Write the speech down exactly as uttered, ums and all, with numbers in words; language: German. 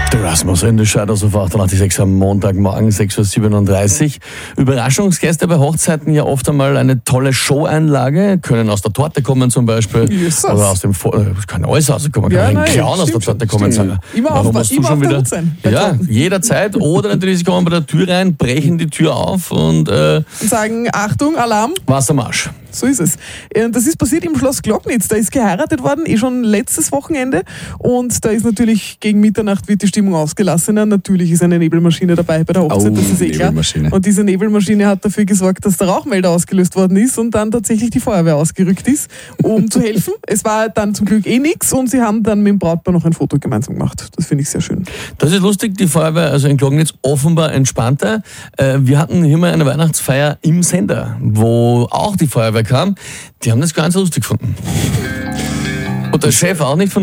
Der Rasmus in der Shadows of achtundachtzig am Montagmorgen, sechs Uhr siebenunddreißig. Überraschungsgäste bei Hochzeiten ja oft einmal eine tolle Showeinlage, können aus der Torte kommen zum Beispiel. Jesus. Oder aus dem, Vo- äh, kann alles rauskommen, kann Ja, ein nein, Clown aus der stimmt Torte schon, kommen. stimmt. Sagen. Immer Warum auf- hast du immer schon auf der wieder? Hut sein, bei Ja, Torten. jederzeit. Oder natürlich, sie kommen bei der Tür rein, brechen die Tür auf und äh, Und sagen, Achtung, Alarm. Wassermarsch. So ist es. Und das ist passiert im Schloss Glocknitz. Da ist geheiratet worden, eh schon letztes Wochenende. Und da ist natürlich gegen Mitternacht wird die Stimmung ausgelassener. Natürlich ist eine Nebelmaschine dabei bei der Hochzeit, Oh, das ist eh klar. Nebelmaschine. Und diese Nebelmaschine hat dafür gesorgt, dass der Rauchmelder ausgelöst worden ist und dann tatsächlich die Feuerwehr ausgerückt ist, um zu helfen. Es war dann zum Glück eh nichts und sie haben dann mit dem Brautpaar noch ein Foto gemeinsam gemacht. Das finde ich sehr schön. Das ist lustig, die Feuerwehr, also in Glognitz, offenbar entspannter. Äh, wir hatten hier mal eine Weihnachtsfeier im Sender, wo auch die Feuerwehr kam. Die haben das gar nicht so lustig gefunden. Und der Chef auch nicht von